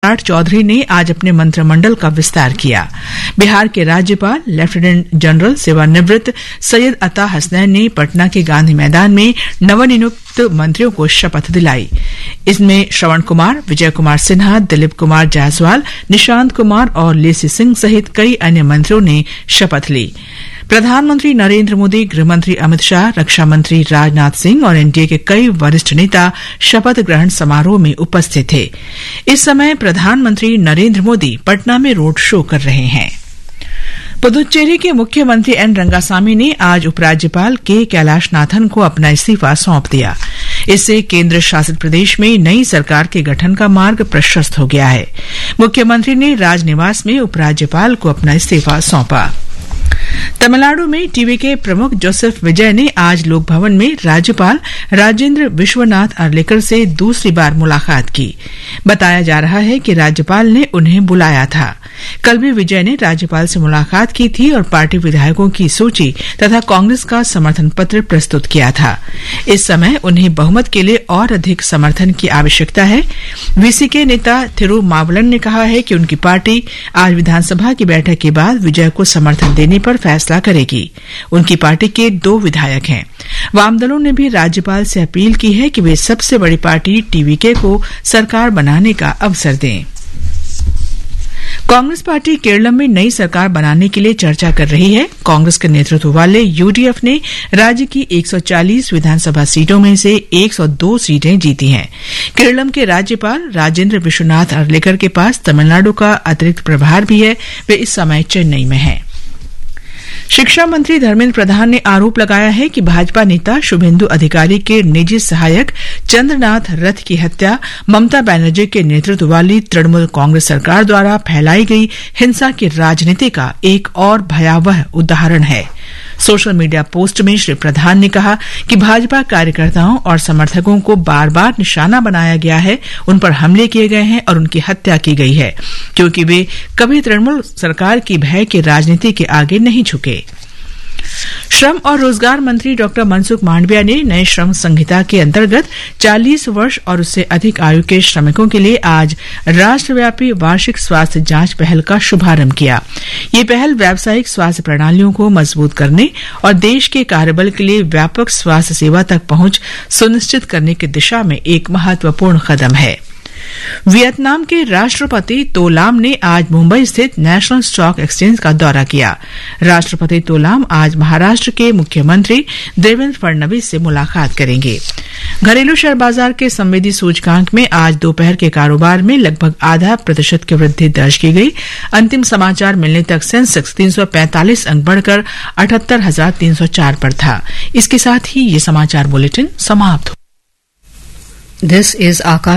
सम्राट चौधरी ने आज अपने मंत्रिमंडल का विस्तार किया। बिहार के राज्यपाल लेफ्टिनेंट जनरल सेवानिवृत्त सैयद अता हसनैन ने पटना के गांधी मैदान में नवनियुक्त मंत्रियों को शपथ दिलाई। इसमें श्रवण कुमार, विजय कुमार सिन्हा, दिलीप कुमार जायसवाल, निशांत कुमार और लेसी सिंह सहित कई अन्य मंत्रियों ने शपथ ली। प्रधानमंत्री नरेंद्र मोदी, गृहमंत्री अमित शाह, रक्षा मंत्री राजनाथ सिंह और एनडीए के कई वरिष्ठ नेता शपथ ग्रहण समारोह में उपस्थित थे। इस समय प्रधानमंत्री नरेंद्र मोदी पटना में रोड शो कर रहे हैं। पुदुच्चेरी के मुख्यमंत्री एन रंगासामी ने आज उपराज्यपाल के कैलाशनाथन को अपना इस्तीफा सौंप दिया। इससे केंद्र शासित प्रदेश में नई सरकार के गठन का मार्ग प्रशस्त हो गया है। मुख्यमंत्री ने राजनिवास में उपराज्यपाल को अपना इस्तीफा सौंपा। तमिलनाडु में टीवीके प्रमुख जोसेफ विजय ने आज लोक भवन में राज्यपाल राजेंद्र विश्वनाथ अर्लेकर से दूसरी बार मुलाकात की। बताया जा रहा है कि राज्यपाल ने उन्हें बुलाया था। कल भी विजय ने राज्यपाल से मुलाकात की थी और पार्टी विधायकों की सूची तथा कांग्रेस का समर्थन पत्र प्रस्तुत किया था। इस समय उन्हें बहुमत के लिए और अधिक समर्थन की आवश्यकता है। वीसीके नेता थिरुमावलन ने कहा है कि उनकी पार्टी आज विधानसभा की बैठक के बाद विजय को समर्थन देने पर फैसला करेगी। उनकी पार्टी के 2 विधायक हैं। वामदलों ने भी राज्यपाल से अपील की है कि वे सबसे बड़ी पार्टी टीवीके को सरकार बनाने का अवसर दें। कांग्रेस पार्टी केरल में नई सरकार बनाने के लिए चर्चा कर रही है। कांग्रेस के नेतृत्व वाले यूडीएफ ने राज्य की 140 विधानसभा सीटों में से 102 सीटें जीती हैं। केरल के राज्यपाल राजेंद्र विश्वनाथ अर्लेकर के पास तमिलनाडु का अतिरिक्त प्रभार भी है। वे इस समय चेन्नई में हैं। शिक्षा मंत्री धर्मेंद्र प्रधान ने आरोप लगाया है कि भाजपा नेता शुभेंदु अधिकारी के निजी सहायक चंद्रनाथ रथ की हत्या ममता बनर्जी के नेतृत्व वाली तृणमूल कांग्रेस सरकार द्वारा फैलाई गई हिंसा की राजनीति का एक और भयावह उदाहरण है। सोशल मीडिया पोस्ट में श्री प्रधान ने कहा कि भाजपा कार्यकर्ताओं और समर्थकों को बार बार निशाना बनाया गया है, उन पर हमले किए गए हैं और उनकी हत्या की गई है, क्योंकि वे कभी तृणमूल सरकार की भय की राजनीति के आगे नहीं झुके। श्रम और रोजगार मंत्री डॉ मनसुख मांडविया ने नए श्रम संहिता के अंतर्गत 40 वर्ष और उससे अधिक आयु के श्रमिकों के लिए आज राष्ट्रव्यापी वार्षिक स्वास्थ्य जांच पहल का शुभारंभ किया। ये पहल व्यावसायिक स्वास्थ्य प्रणालियों को मजबूत करने और देश के कार्यबल के लिए व्यापक स्वास्थ्य सेवा तक पहुंच सुनिश्चित करने की दिशा में एक महत्वपूर्ण कदम है। वियतनाम के राष्ट्रपति तो लाम ने आज मुंबई स्थित नेशनल स्टॉक एक्सचेंज का दौरा किया। राष्ट्रपति तो लाम आज महाराष्ट्र के मुख्यमंत्री देवेंद्र फडणवीस से मुलाकात करेंगे। घरेलू शेयर बाजार के संवेदी सूचकांक में आज दोपहर के कारोबार में लगभग 0.5% की वृद्धि दर्ज की गई। अंतिम समाचार मिलने तक सेंसेक्स 345 अंक बढ़कर 78,304 पर था। इसके साथ ही ये समाचार बुलेटिन समाप्त हुआ। दिस इज आकाश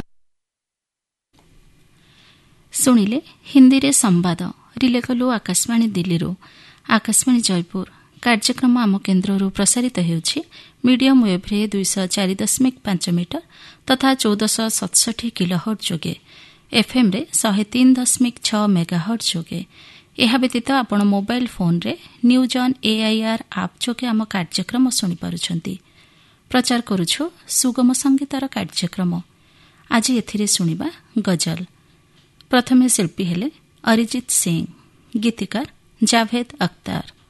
शुणिले हिंदी रे संवाद रिले कलु आकाशवाणी दिल्ली आकाशवाणी जयपुर कार्यक्रम आम केन्द्र प्रसारित होउछि मीडियम वेव रे 204.5 मीटर तथा 1467 किलोहर्ट्ज जोगे एफएम रे 103.6 मेगाहर्ट्ज जोगे। यह व्यतीत आपण मोबाइल फोन रे न्यूज ऑन एआईआर आप जोगे आम कार्यक्रम सुनि पारुछंती। प्रचार करूछु सुगम संगीतर कार्यक्रम। आज एथिरे सुनिबा गजल। प्रथमे शिल्पी हेले अरिजीत सिंह, गीतिकार जावेद अख्तर।